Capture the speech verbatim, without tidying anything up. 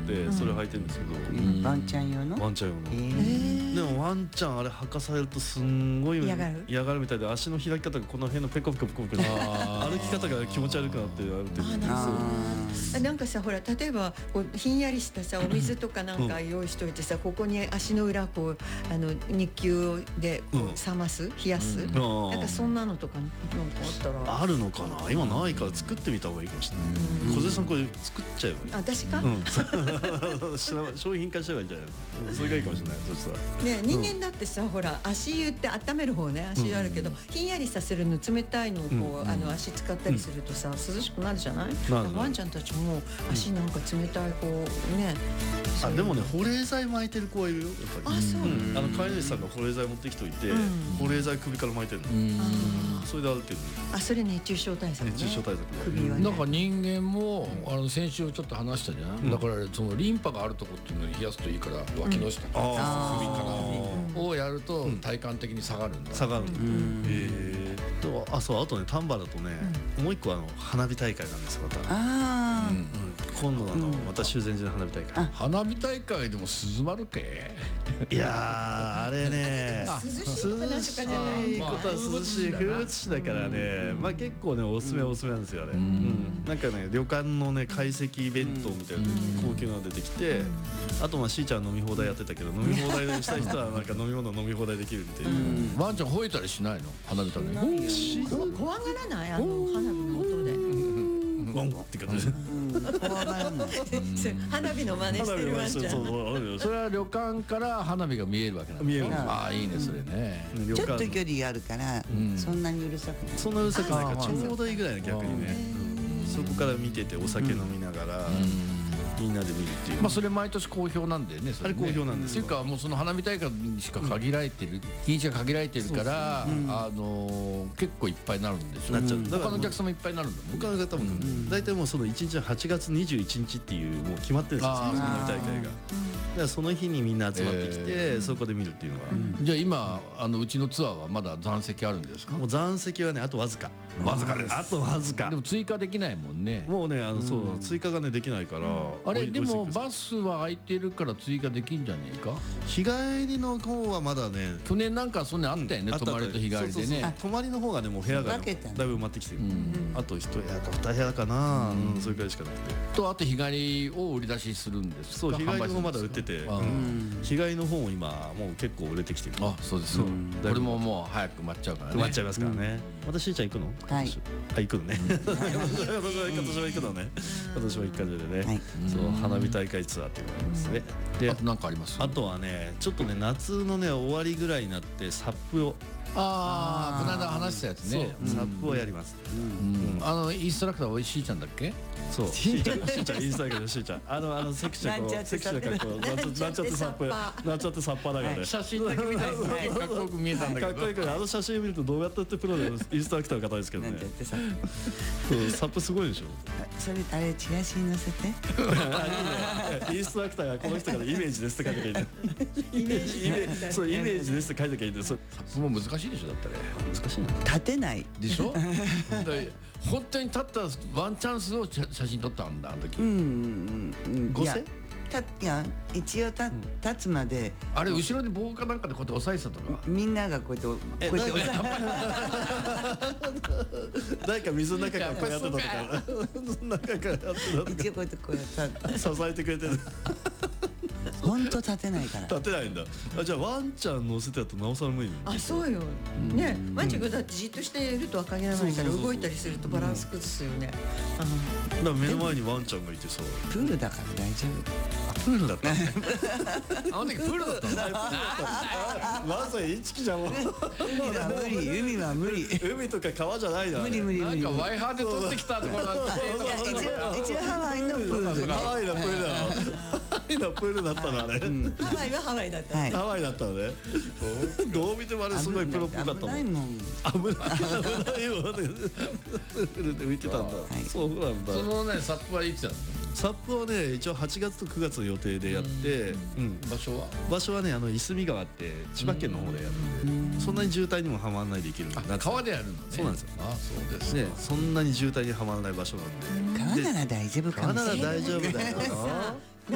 ってそれ履いてるんですけど、 ワンちゃん用のワンちゃん用の。でもワンちゃんあれ履かされるとすんごい嫌がる嫌がるみたいで、足の開き方がこの辺のペコペコペコペコ歩き方が気持ち悪くなって歩いてるんですよ。 なんかさ、ほら例えばこうひんやりしたさお水とかなんか用意しといてさ、ここに足の裏こうあの日給でこう冷ます冷やす、なんかそんなのとかなんかあったらあるのかな。今ないから作ってみた方がいいかもしれない。小杉さんこれ作っちゃえばいい。 あ、私か、 商品化した方がいいんじゃないの。それがいいかもしれない。そしたらね、人間だってさ、ほら足湯って温める方ね、足湯あるけど、ひんやりさせるの冷たいのをこう、あの足使ったりするとさ、涼しくなるじゃない。ワンちゃんたちも足なんか冷たいこうね。 あ、でもね保冷剤巻いてる子はいるよやっぱり。 あ、そう。 あの飼い主さんが保冷剤持ってきといて、保冷剤首から巻いてるの。それである程度。 あ、それ熱中症対策ね。 熱中症対策。 首はね。 なんか人間もあの先週ちょっと話したじゃん。だからそのリンパがあるとこっていうのに冷やすといいから、脇の下から首からをやると体感的に下がるんだ。 下がる。へえ。とあ、そう、あとね丹波だとね、もう一個あの花火大会なんですよまた。 あ今度あのまた修善寺の花火大会。 花火大会でも涼まるけ。 いやあれね、 涼しい話とかじゃない。 いいことは涼しい風物詩だからね、まあ結構ねおすすめおすすめなんですよあれ。なんかね旅館のね懐石弁当みたいな高級なの出てきて、あとまあしーちゃん飲み放題やってたけど、飲み放題したい人はなんか飲み物飲み放題できるっていう。 ワンちゃん吠えたりしないの花火大会。 怖がらない、あの花火の音で。 ワンって感じで。 花火の真似してるワンちゃん。 それは旅館から花火が見えるわけなんだ。 見える。 ああ、いいねそれね。 ちょっと距離があるからそんなにうるさくない。 そんなうるさくないからちょうどいいぐらいの逆にね。そこから見ててお酒飲みながらみんなで見るっていう。 まあそれ毎年好評なんだよね。 あれ好評なんですよ。 っていうかもうその花火大会にしか限られてる日にちが限られてるから、あの結構いっぱいになるんでしょ。 なっちゃう。 他のお客さんもいっぱいになるんだもん。 他の方も大体もうそのいちにちははちがつにじゅういちにちっていうもう決まってるんですよ。花火大会が。だからその日にみんな集まってきてそこで見るっていうのが。 じゃあ今あのうちのツアーはまだ残席あるんですか。 もう残席はねあとわずか。わずかです。あとわずか。 でも追加できないもんね。 もうねあのそう追加がねできないから。 あれでもバスは空いてるから追加できんじゃねえか。 日帰りの方はまだね。 去年なんかそんなあったよね。泊まりと日帰りでね。 泊まりの方がねもう部屋がだいぶ埋まってきてる。あと一部屋か二部屋かな。それくらいしかなくて。 とあと日帰りを売り出しするんですか。 そう日帰りの方まだ売ってて。日帰りの方も今もう結構売れてきてる。 あ、そうです。これももう早く埋まっちゃうからね。 埋まっちゃいますからね。またしーちゃん行くの？ はい。 あ、行くのね。今年は行くのね。今年は行く感じでね。そう花火大会ツアーっていうのがありますね。で、 あとなんかあります？ あとはね、ちょっとね夏のね終わりぐらいになってサップを。 ああ、この間話したやつね。 サップをやります。 あのインストラクターおいしいちゃんだっけ？ そう。しーちゃん、しーちゃんインストラクターのしーちゃん。あのあのセクシーこうセクシーな格好、なんちゃってサップ、なんちゃってサッパーだからね。 写真だけ見たらかっこよく見えたんだけど。 かっこいいからあの写真見るとどうやったってプロのインストラクターの方ですけどね。そうサップすごいでしょ。 それあれチラシに載せて。 インストラクターがこの人からイメージですって書いてきゃいい。イメージ、そうイメージですって書いてきゃいいんで、それもう難しいでしょだったら。 難しいな。 立てないでしょ。本当に立ったワンチャンスを写真撮ったんだあの時。うんうんうん。 ごせ？ たいや一応た立つまであれ後ろで棒かなんかでこうやって押さえてたとか。 みんながこうやってこうやって押さえ。誰か水の中からこうやってたとか。水の中からやってたとか。 一応こうやってこうやって支えてくれてる。 本当立てないから。 立てないんだ。あ、じゃあワンちゃん乗せてやとなおさら無理。 あ、そうよ。ね、ワンちゃんがだってじっとしているとは限らないから動いたりするとバランス崩すよね。 だから目の前にワンちゃんがいてさ。 プールだから大丈夫。 プールだった。 あの時プールだったんだ。 まさにインチキじゃん。 海は無理、海は無理。 海とか川じゃないだ。 無理無理無理。 なんかワイハーで取ってきたところだった。 一応ハワイのプール。 ハワイのプールだ。ハワイのプールだったのあれ。 ハワイはハワイだった。 ハワイだったのね。どう見てもあれすごいプロっぽかったもん。 危ないもん。 危ない危ないよ。プールで浮いてたんだ。そうなんだ。 そのねサップはいつやるの？ サップはね一応はちがつとくがつの予定でやって、 場所は場所はねあのいすみ川って千葉県の方でやるんで、そんなに渋滞にもはまらないで行けるんで。 川でやるのね。 そうなんですよ。 あ、そうですね。そんなに渋滞にはまらない場所なんで。 川なら大丈夫かもしれない。 川なら大丈夫だよ。